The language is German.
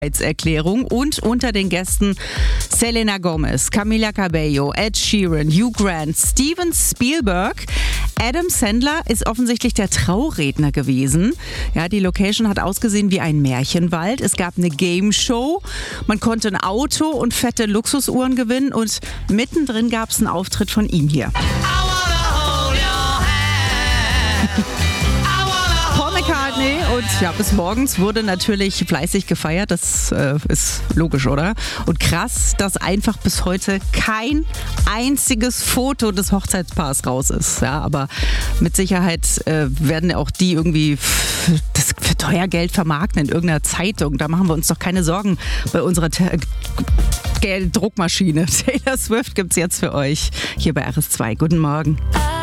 Erklärung. Und unter den Gästen Selena Gomez, Camila Cabello, Ed Sheeran, Hugh Grant, Steven Spielberg. Adam Sandler ist offensichtlich der Trauredner gewesen. Ja, die Location hat ausgesehen wie ein Märchenwald. Es gab eine Game-Show. Man konnte ein Auto und fette Luxusuhren gewinnen. Und mittendrin gab es einen Auftritt von ihm hier. Paul McCartney und ja, bis morgens wurde natürlich fleißig gefeiert, das ist logisch, oder? Und krass, dass einfach bis heute kein einziges Foto des Hochzeitspaars raus ist. Ja, aber mit Sicherheit werden auch die irgendwie das für teuer Geld vermarkten in irgendeiner Zeitung. Da machen wir uns doch keine Sorgen bei unserer Gelddruckmaschine. Taylor Swift gibt's jetzt für euch hier bei RS2. Guten Morgen.